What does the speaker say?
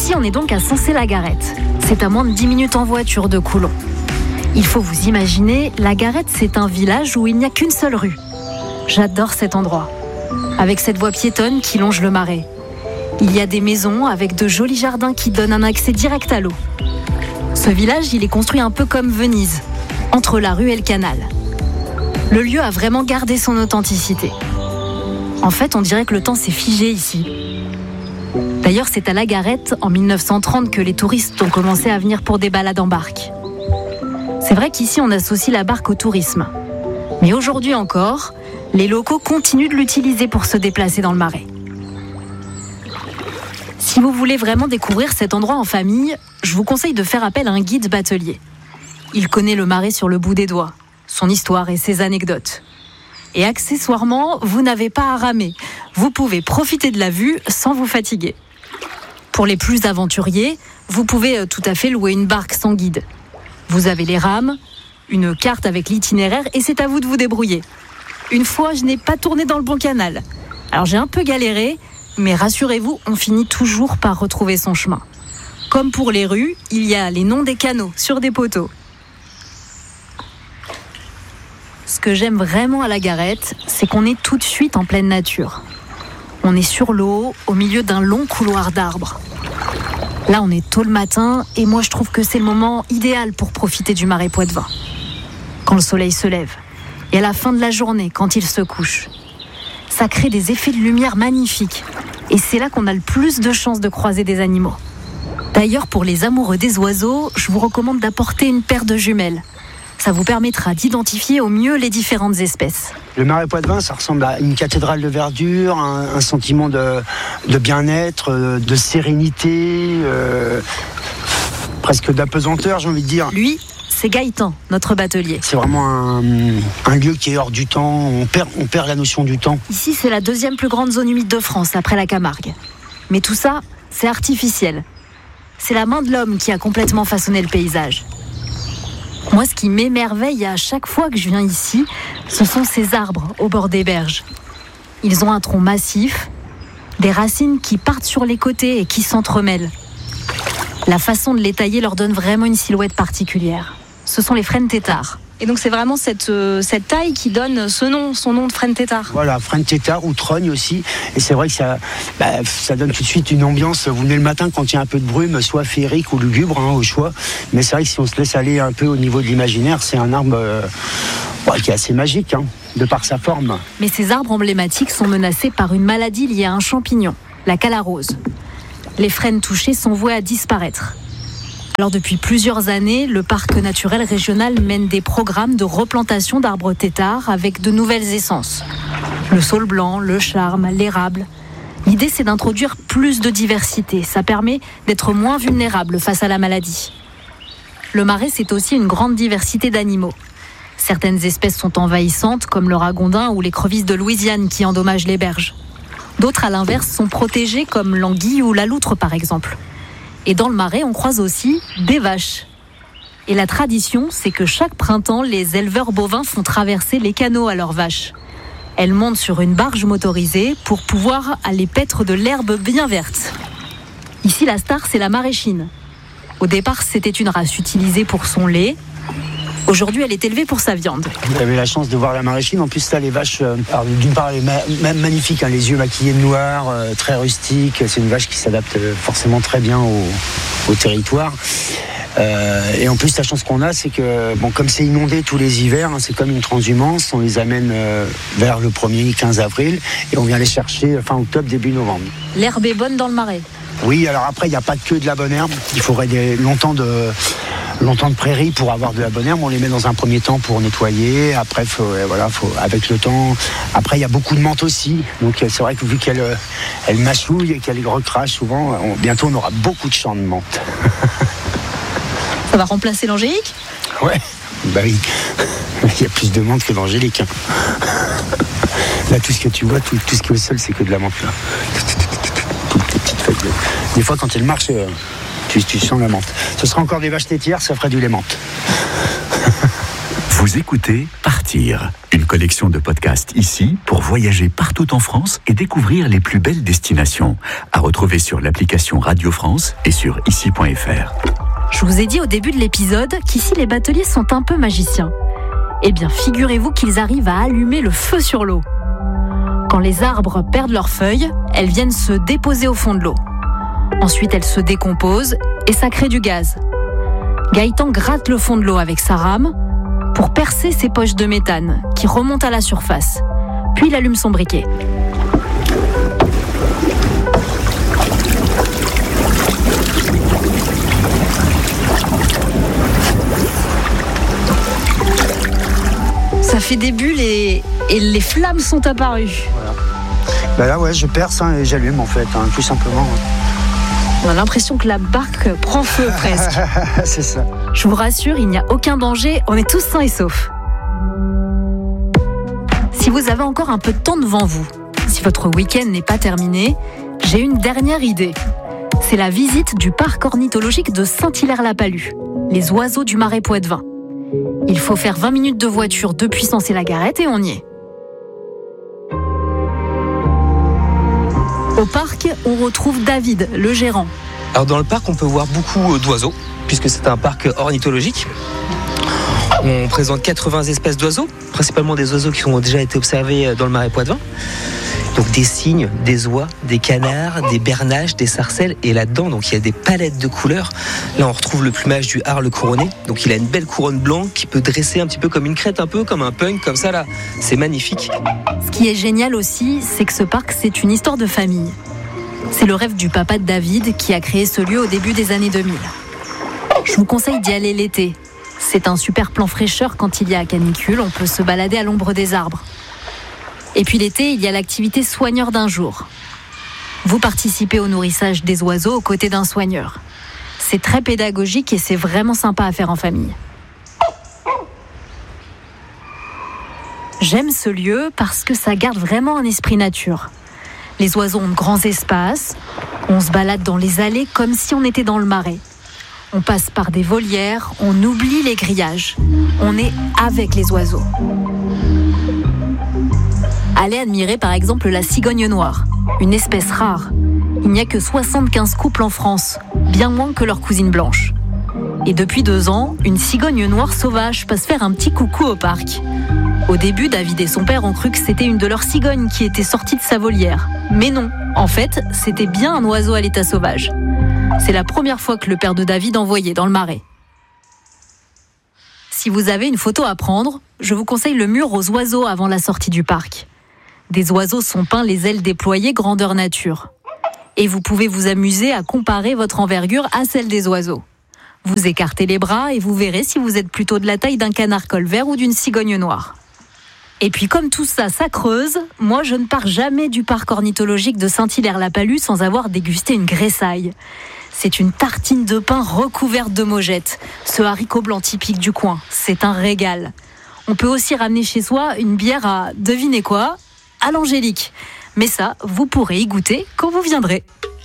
Ici, on est donc à Sancé-la-Garette. C'est à moins de 10 minutes en voiture de Coulon. Il faut vous imaginer, la Garette, c'est un village où il n'y a qu'une seule rue. J'adore cet endroit, avec cette voie piétonne qui longe le marais. Il y a des maisons avec de jolis jardins qui donnent un accès direct à l'eau. Ce village, il est construit un peu comme Venise, entre la rue et le canal. Le lieu a vraiment gardé son authenticité. En fait, on dirait que le temps s'est figé ici. D'ailleurs, c'est à la Garette, en 1930, que les touristes ont commencé à venir pour des balades en barque. C'est vrai qu'ici, on associe la barque au tourisme. Mais aujourd'hui encore, les locaux continuent de l'utiliser pour se déplacer dans le marais. Si vous voulez vraiment découvrir cet endroit en famille, je vous conseille de faire appel à un guide batelier. Il connaît le marais sur le bout des doigts, son histoire et ses anecdotes. Et accessoirement, vous n'avez pas à ramer. Vous pouvez profiter de la vue sans vous fatiguer. Pour les plus aventuriers, vous pouvez tout à fait louer une barque sans guide. Vous avez les rames, une carte avec l'itinéraire et c'est à vous de vous débrouiller. Une fois, je n'ai pas tourné dans le bon canal. Alors j'ai un peu galéré, mais rassurez-vous, on finit toujours par retrouver son chemin. Comme pour les rues, il y a les noms des canaux sur des poteaux. Ce que j'aime vraiment à la Garette, c'est qu'on est tout de suite en pleine nature. On est sur l'eau, au milieu d'un long couloir d'arbres. Là, on est tôt le matin et moi, je trouve que c'est le moment idéal pour profiter du marais Poitevin. Quand le soleil se lève et à la fin de la journée, quand il se couche. Ça crée des effets de lumière magnifiques et c'est là qu'on a le plus de chances de croiser des animaux. D'ailleurs, pour les amoureux des oiseaux, je vous recommande d'apporter une paire de jumelles. Ça vous permettra d'identifier au mieux les différentes espèces. Le marais Poitevin, ça ressemble à une cathédrale de verdure, un sentiment de bien-être, de sérénité, presque d'apesanteur, j'ai envie de dire. Lui, c'est Gaëtan, notre batelier. C'est vraiment un lieu qui est hors du temps, on perd la notion du temps. Ici, c'est la deuxième plus grande zone humide de France, après la Camargue. Mais tout ça, c'est artificiel. C'est la main de l'homme qui a complètement façonné le paysage. Moi, ce qui m'émerveille à chaque fois que je viens ici, ce sont ces arbres au bord des berges. Ils ont un tronc massif, des racines qui partent sur les côtés et qui s'entremêlent. La façon de les tailler leur donne vraiment une silhouette particulière. Ce sont les frênes têtards. Et donc c'est vraiment cette taille qui donne son nom de frêne tétard. Voilà, frêne tétard ou trogne aussi. Et c'est vrai que ça donne tout de suite une ambiance. Vous venez le matin quand il y a un peu de brume, soit féerique ou lugubre, au choix. Mais c'est vrai que si on se laisse aller un peu au niveau de l'imaginaire, c'est un arbre qui est assez magique, de par sa forme. Mais ces arbres emblématiques sont menacés par une maladie liée à un champignon, la calarose. Les frênes touchées sont vouées à disparaître. Alors depuis plusieurs années, le parc naturel régional mène des programmes de replantation d'arbres têtards avec de nouvelles essences. Le saule blanc, le charme, l'érable. L'idée, c'est d'introduire plus de diversité. Ça permet d'être moins vulnérable face à la maladie. Le marais, c'est aussi une grande diversité d'animaux. Certaines espèces sont envahissantes, comme le ragondin ou l'écrevisse de Louisiane qui endommagent les berges. D'autres, à l'inverse, sont protégées, comme l'anguille ou la loutre, par exemple. Et dans le marais, on croise aussi des vaches. Et la tradition, c'est que chaque printemps, les éleveurs bovins font traverser les canaux à leurs vaches. Elles montent sur une barge motorisée pour pouvoir aller paître de l'herbe bien verte. Ici, la star, c'est la maraîchine. Au départ, c'était une race utilisée pour son lait. Aujourd'hui, elle est élevée pour sa viande. Vous avez la chance de voir la maraîchine. En plus, là, les vaches, d'une part, elle est magnifique, les yeux maquillés de noir, très rustique. C'est une vache qui s'adapte forcément très bien au territoire. Et en plus, la chance qu'on a, c'est que, comme c'est inondé tous les hivers, c'est comme une transhumance. On les amène vers le 1er 15 avril et on vient les chercher fin octobre, début novembre. L'herbe est bonne dans le marais. Oui, alors après, il n'y a pas que de la bonne herbe. Il faudrait longtemps de prairie pour avoir de la bonne herbe. On les met dans un premier temps pour nettoyer. Après, faut avec le temps. Après, il y a beaucoup de menthe aussi. Donc, c'est vrai que vu qu'elle mâchouille et qu'elle recrache souvent, bientôt, on aura beaucoup de champs de menthe. Ça va remplacer l'angélique ? Ouais, bah oui. Il y a plus de menthe que d'angélique. Là, tout ce que tu vois, tout ce qui est au sol, c'est que de la menthe. Là. Toutes les petites feuilles. Des fois, quand elle marche, tu sens la menthe. Ce sera encore des vaches laitières, ça ferait du lait menthe. Vous écoutez Partir partir. Une collection de podcasts ici pour voyager partout en France et découvrir les plus belles destinations. À retrouver sur l'application Radio France et sur ici.fr. Je vous ai dit au début de l'épisode qu'ici les bateliers sont un peu magiciens. Eh bien, figurez-vous qu'ils arrivent à allumer le feu sur l'eau. Quand les arbres perdent leurs feuilles, elles viennent se déposer au fond de l'eau. Ensuite, elles se décomposent et ça crée du gaz. Gaëtan gratte le fond de l'eau avec sa rame pour percer ses poches de méthane qui remontent à la surface. Puis il allume son briquet. Ça fait des bulles et les flammes sont apparues. Voilà. Bah là, ouais, je perce et j'allume en fait, tout simplement. On a l'impression que la barque prend feu presque. C'est ça. Je vous rassure, il n'y a aucun danger, on est tous sains et saufs. Si vous avez encore un peu de temps devant vous, si votre week-end n'est pas terminé, j'ai une dernière idée. C'est la visite du parc ornithologique de Saint-Hilaire-la-Palud, les oiseaux du Marais Poitevin. Il faut faire 20 minutes de voiture depuis Sensé-la-Garette et on y est. Au parc, on retrouve David, le gérant. Alors dans le parc, on peut voir beaucoup d'oiseaux, puisque c'est un parc ornithologique. On présente 80 espèces d'oiseaux, principalement des oiseaux qui ont déjà été observés dans le Marais Poitevin. Donc des cygnes, des oies, des canards, des bernaches, des sarcelles. Et là-dedans, donc il y a des palettes de couleurs. Là, on retrouve le plumage du Harle couronné. Donc il a une belle couronne blanche qui peut dresser un petit peu comme une crête, un peu comme un punk, comme ça là. C'est magnifique. Ce qui est génial aussi, c'est que ce parc, c'est une histoire de famille. C'est le rêve du papa de David qui a créé ce lieu au début des années 2000. Je vous conseille d'y aller l'été. C'est un super plan fraîcheur quand il y a canicule. On peut se balader à l'ombre des arbres. Et puis l'été, il y a l'activité soigneur d'un jour. Vous participez au nourrissage des oiseaux aux côtés d'un soigneur. C'est très pédagogique et c'est vraiment sympa à faire en famille. J'aime ce lieu parce que ça garde vraiment un esprit nature. Les oiseaux ont de grands espaces, on se balade dans les allées comme si on était dans le marais. On passe par des volières, on oublie les grillages. On est avec les oiseaux. Allez admirer par exemple la cigogne noire, une espèce rare. Il n'y a que 75 couples en France, bien moins que leur cousine blanche. Et depuis 2 ans, une cigogne noire sauvage passe faire un petit coucou au parc. Au début, David et son père ont cru que c'était une de leurs cigognes qui était sortie de sa volière. Mais non, en fait, c'était bien un oiseau à l'état sauvage. C'est la première fois que le père de David envoyait dans le marais. Si vous avez une photo à prendre, je vous conseille le mur aux oiseaux avant la sortie du parc. Des oiseaux sont peints les ailes déployées grandeur nature. Et vous pouvez vous amuser à comparer votre envergure à celle des oiseaux. Vous écartez les bras et vous verrez si vous êtes plutôt de la taille d'un canard colvert ou d'une cigogne noire. Et puis comme tout ça, ça creuse, moi je ne pars jamais du parc ornithologique de Saint-Hilaire-la-Palud sans avoir dégusté une gressaille. C'est une tartine de pain recouverte de mogettes, ce haricot blanc typique du coin. C'est un régal. On peut aussi ramener chez soi une bière à, devinez quoi ? À l'Angélique. Mais ça, vous pourrez y goûter quand vous viendrez.